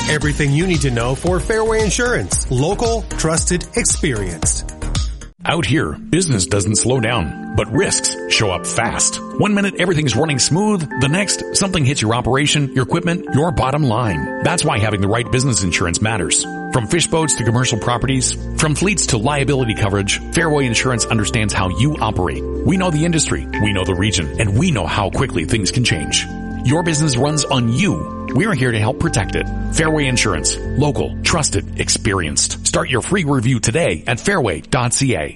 Everything you need to know for Fairway Insurance. Local, trusted, experienced. Out here, business doesn't slow down, but risks show up fast. 1 minute, everything's running smooth. The next, something hits your operation, your equipment, your bottom line. That's why having the right business insurance matters. From fish boats to commercial properties, from fleets to liability coverage, Fairway Insurance understands how you operate. We know the industry, we know the region, and we know how quickly things can change. Your business runs on you. We're here to help protect it. Fairway Insurance. Local, trusted, experienced. Start your free review today at fairway.ca.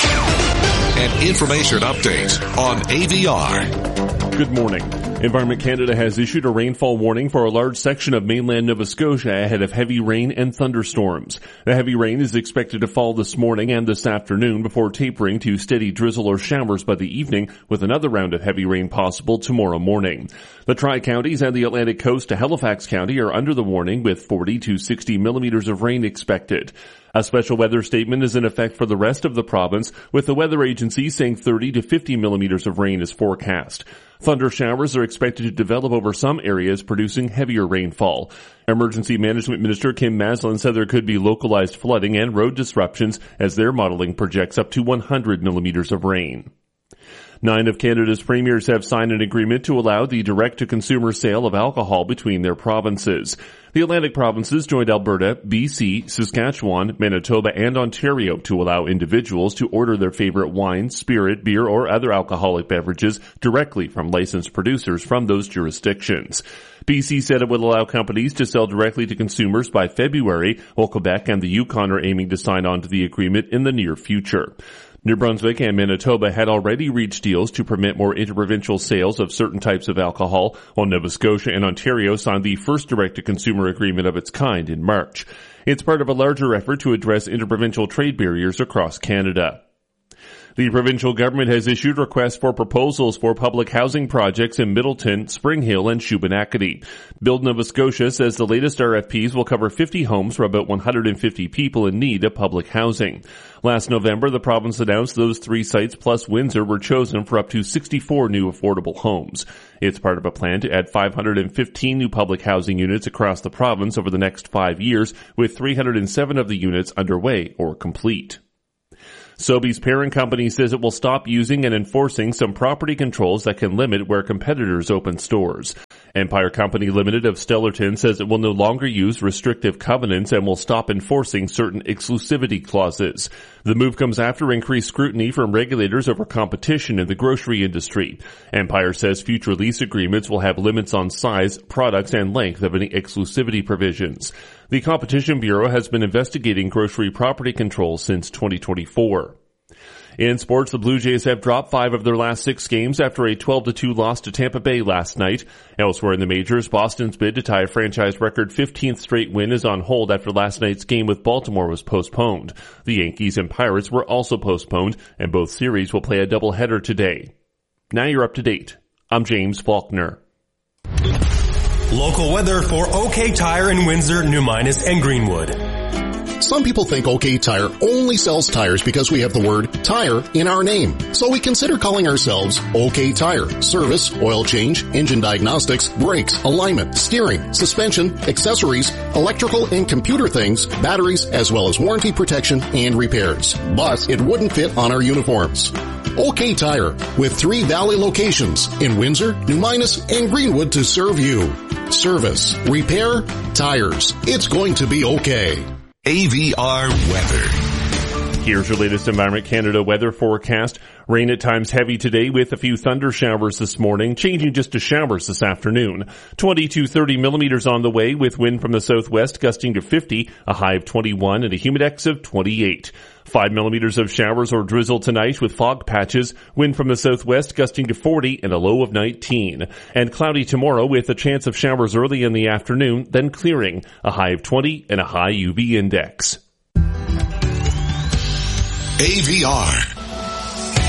An information update on AVR. Good morning. Environment Canada has issued a rainfall warning for a large section of mainland Nova Scotia ahead of heavy rain and thunderstorms. The heavy rain is expected to fall this morning and this afternoon before tapering to steady drizzle or showers by the evening, with another round of heavy rain possible tomorrow morning. The Tri-Counties and the Atlantic Coast to Halifax County are under the warning, with 40 to 60 millimeters of rain expected. A special weather statement is in effect for the rest of the province, with the weather agency saying 30 to 50 millimeters of rain is forecast. Thunder showers are expected to develop over some areas, producing heavier rainfall. Emergency Management Minister Kim Maslin said there could be localized flooding and road disruptions as their modeling projects up to 100 millimeters of rain. 9 of Canada's premiers have signed an agreement to allow the direct-to-consumer sale of alcohol between their provinces. The Atlantic provinces joined Alberta, BC, Saskatchewan, Manitoba, and Ontario to allow individuals to order their favorite wine, spirit, beer, or other alcoholic beverages directly from licensed producers from those jurisdictions. BC said it would allow companies to sell directly to consumers by February, while Quebec and the Yukon are aiming to sign on to the agreement in the near future. New Brunswick and Manitoba had already reached deals to permit more interprovincial sales of certain types of alcohol, while Nova Scotia and Ontario signed the first direct-to-consumer agreement of its kind in March. It's part of a larger effort to address interprovincial trade barriers across Canada. The provincial government has issued requests for proposals for public housing projects in Middleton, Spring Hill, and Shubenacadie. Build Nova Scotia says the latest RFPs will cover 50 homes for about 150 people in need of public housing. Last November, the province announced those 3 sites plus Windsor were chosen for up to 64 new affordable homes. It's part of a plan to add 515 new public housing units across the province over the next 5 years, with 307 of the units underway or complete. Sobeys parent company says it will stop using and enforcing some property controls that can limit where competitors open stores. Empire Company Limited of Stellarton says it will no longer use restrictive covenants and will stop enforcing certain exclusivity clauses. The move comes after increased scrutiny from regulators over competition in the grocery industry. Empire says future lease agreements will have limits on size, products, and length of any exclusivity provisions. The Competition Bureau has been investigating grocery property controls since 2024. In sports, the Blue Jays have dropped 5 of their last 6 games after a 12-2 loss to Tampa Bay last night. Elsewhere in the majors, Boston's bid to tie a franchise record 15th straight win is on hold after last night's game with Baltimore was postponed. The Yankees and Pirates were also postponed, and both series will play a doubleheader today. Now you're up to date. I'm James Faulkner. Local weather for OK Tire in Windsor, New Minas, and Greenwood. Some people think OK Tire only sells tires because we have the word tire in our name. So we consider calling ourselves OK Tire. Service, oil change, engine diagnostics, brakes, alignment, steering, suspension, accessories, electrical and computer things, batteries, as well as warranty protection and repairs. But it wouldn't fit on our uniforms. OK Tire, with 3 Valley locations in Windsor, New Minas, and Greenwood to serve you. Service, repair, tires. It's going to be okay. AVR weather. Here's your latest Environment Canada weather forecast. Rain at times heavy today with a few thunder showers this morning, changing just to showers this afternoon. 20 to 30 millimeters on the way with wind from the southwest gusting to 50, a high of 21 and a humidex of 28. 5 millimeters of showers or drizzle tonight with fog patches, wind from the southwest gusting to 40 and a low of 19. And cloudy tomorrow with a chance of showers early in the afternoon, then clearing, a high of 20 and a high UV index. AVR.